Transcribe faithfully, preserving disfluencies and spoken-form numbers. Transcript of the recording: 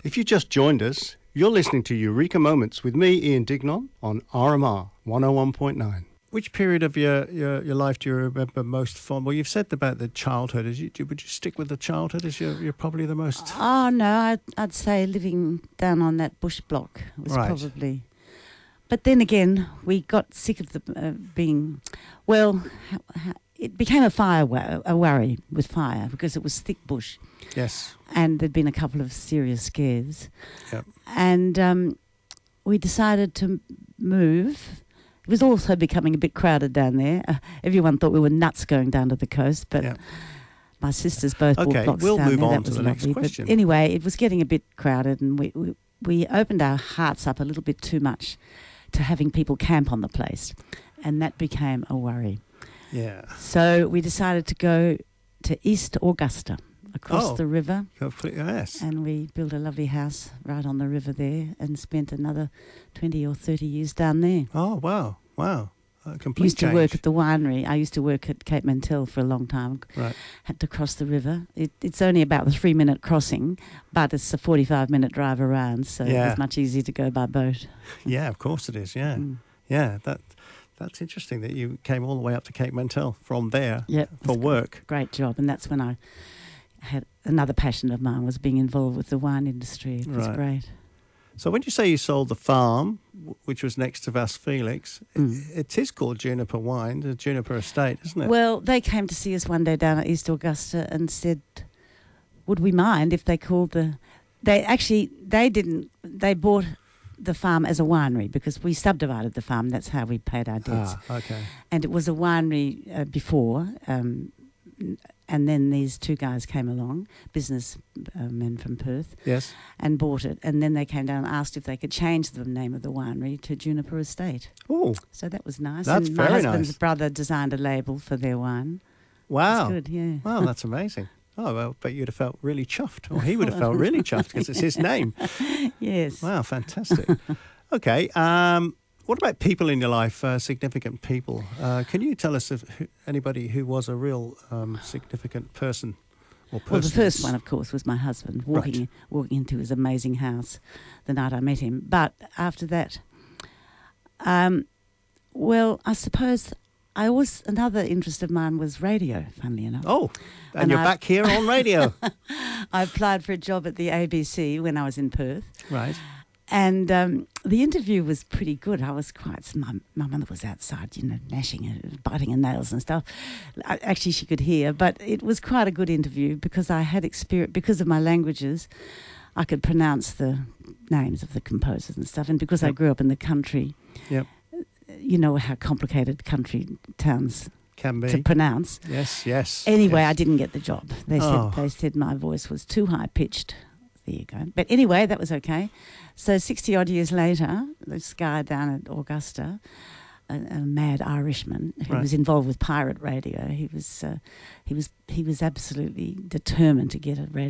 If you just joined us, you're listening to Eureka Moments with me, Ian Dignon, on R M R one oh one point nine. Which period of your, your, your life do you remember most fond? Well, you've said about the childhood. Is you, would you stick with the childhood as you're, you're probably the most... Oh, no, I'd, I'd say living down on that bush block was Right. probably... But then again, we got sick of the uh, being... Well, ha, ha, it became a fire wa- a worry with fire because it was thick bush. Yes. And there'd been a couple of serious scares. Yep. And um, we decided to move. It was also becoming a bit crowded down there. Uh, everyone thought we were nuts going down to the coast, but Yep. my sisters both bought Okay, blocks we'll down move there. on That to was the next lovely. question. But anyway, it was getting a bit crowded, and we, we we opened our hearts up a little bit too much to having people camp on the place, and that became a worry. Yeah. So we decided to go to East Augusta, across Oh. the river. Complete, yes. And we built a lovely house right on the river there and spent another twenty or thirty years down there. Oh, wow. Wow. A complete Used to change. work at the winery. I used to work at Cape Mantell for a long time. Right. Had to cross the river. It, it's only about a three-minute crossing, but it's a forty-five-minute drive around, so Yeah. it's much easier to go by boat. Yeah, of course it is, yeah. Mm. Yeah, that that's interesting that you came all the way up to Cape Mantell from there Yep, for it's a work. Great job, and that's when I had another passion of mine was being involved with the wine industry. It was Right. great. So when you say you sold the farm, w- which was next to Vas Felix, Mm. it, it is called Juniper Wine, the Juniper Estate, isn't it? Well, they came to see us one day down at East Augusta and said, would we mind if they called the... They actually, they didn't, they bought the farm as a winery because we subdivided the farm. That's how we paid our debts. Ah, okay. And it was a winery uh, before, um, and then these two guys came along, business uh, men from Perth, Yes. and bought it. And then they came down and asked if they could change the name of the winery to Juniper Estate. Oh, So that was nice. That's and very my husband's nice. brother designed a label for their wine. wow. It's good, yeah. Wow, that's amazing. Oh, well, but you'd have felt really chuffed, or he would have felt really chuffed because it's his name. Yes. Wow, fantastic. Okay, um, what about people in your life, uh, significant people? Uh, can you tell us of who, anybody who was a real um, significant person or person? Well, the first one, of course, was my husband, walking Right. walking into his amazing house the night I met him. But after that, um, well, I suppose I always, another interest of mine was radio, funnily enough. Oh, and, And you're I've- back here on radio. I applied for a job at the A B C when I was in Perth. Right. And um, the interview was pretty good. I was quite... My, my mother was outside, you know, gnashing and biting her nails and stuff. I, actually, she could hear. But it was quite a good interview because I had experience... Because of my languages, I could pronounce the names of the composers and stuff. And because I Yep. grew up in the country, Yep. you know how complicated country towns Can be. to pronounce. Yes, yes. Anyway, I yes. didn't get the job. They Oh. said they said my voice was too high pitched. There you go. But anyway, that was okay. So sixty odd years later, this guy down at Augusta, a, a mad Irishman who Right. was involved with pirate radio, he was uh, he was he was absolutely determined to get a radio.